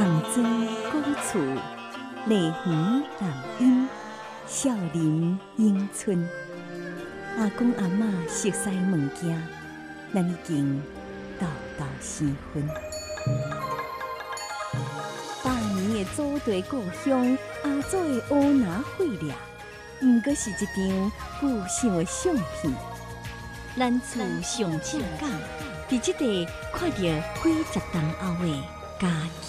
红砖古厝，丽园南音，少林永春。阿公阿嬷熟悉物件，咱已经道道生分。百年的祖地故乡，阿祖的乌拿血掠，毋过是一张旧相的相片。咱厝上正港，伫即地看到几十栋后的家己。